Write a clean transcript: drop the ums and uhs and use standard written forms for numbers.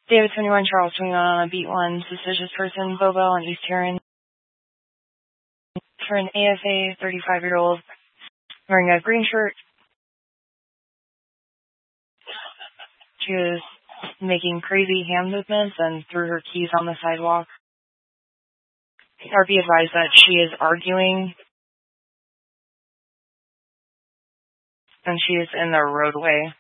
David 21, Charles 21 on a beat 1, suspicious person, Bobo on East Heron. For an ASA 35-year-old wearing a green shirt. She was making crazy hand movements and threw her keys on the sidewalk. Be advised that she is arguing and she is in the roadway.